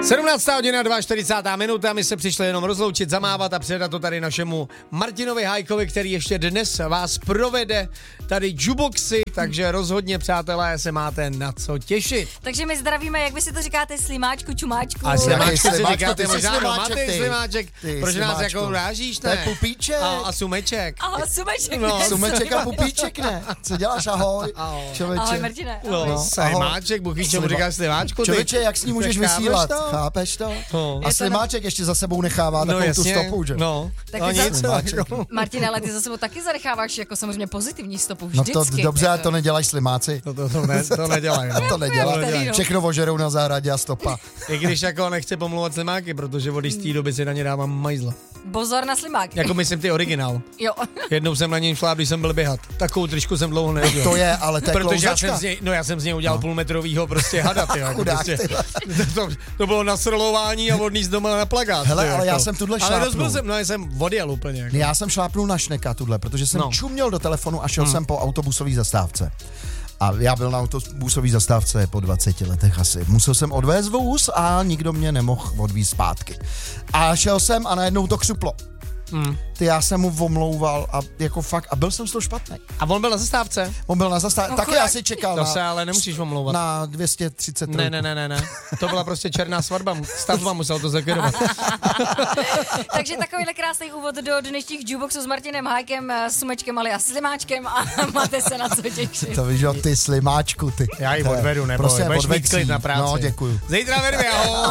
17. hodina, 42. minuta, my se přišli jenom rozloučit, zamávat a předat to tady našemu Martinovi Hájkovi, který ještě dnes vás provede tady juboxy, takže rozhodně, přátelé, se máte na co těšit. Takže my zdravíme, jak vy si to říkáte, slimáčku, čumáčku. A slimáčku si slimáčku, říkáte ty jsi možná, slimáček, máte ty. slimáček, proč nás slimáčku. jako urážíš, To je ne? pupíček. A sumeček. Ahoj, sumeček. No, ne? Sumeček a pupíček, ne? Co děláš, ahoj? Člověče. Ahoj, Martine. No, Ahoj. slimáček, Buchy, čemu říkáš slimáčku, ty? Člověče, jak s ním můžeš Chápeš vysílat? to? Chápeš to? No. A slimáček ještě za sebou nechává takovou tu stopu, že? No, Tak no ty nic, slimáček. jako. Martine, ale ty za sebou taky zanecháváš jako samozřejmě pozitivní stopu No vždycky. to dobře, ale to nedělají slimáci. To nedělají, no. To nedělají. Který, no. Všechno ožerou na zahradě a stopa. I když jako nechci pomlouvat slimáky, protože od jistý doby si na ně dávám majzla. Pozor na slimáky. Jako myslím ty originál. Jo. Jednou jsem na něj šlápl, když jsem byl běhat. Takovou tričku jsem dlouho nedělal. To je, ale to je Protože klouzačka. já jsem z něj udělal půlmetrovýho prostě hada, tyjo, jako Chudák, prostě, ty. to bylo nasrlování a odníst doma na plakát. Hele, tyjo, ale já jako. jsem tuhle Ale šlápnul. rozbil jsem, já jsem odjel úplně. Jako. Já jsem šlápnul na šneka tuhle, protože jsem No. čuměl do telefonu a šel jsem po autobusové zastávce. A já byl na autobusové zastávce po 20 letech asi. Musel jsem odvést vůz a nikdo mě nemohl odvízt zpátky. A šel jsem a najednou to křuplo. Ty, já jsem mu omlouval a jako fakt, a byl jsem z toho špatný. A on byl na zastávce? On byl na zastávce, taky chudák. asi čekal To se ale nemusíš omlouvat. na 233. Ne. To byla prostě černá stavba, musel to zakryvat. Takže takovýhle krásný úvod do dnešních jukeboxů s Martinem Hájkem, Sumečkem alias Slimáčkem a máte se na co těšit. To víš, jo, ty slimáčku, ty. Já ji To je- odvedu, nebo prostě budeš mít odved klid si. na práci. No, děkuju. Zítra ve 2, ahoj.